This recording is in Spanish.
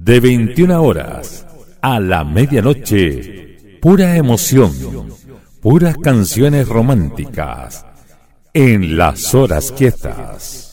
de 21 horas a la medianoche, pura emoción, puras canciones románticas en las horas quietas.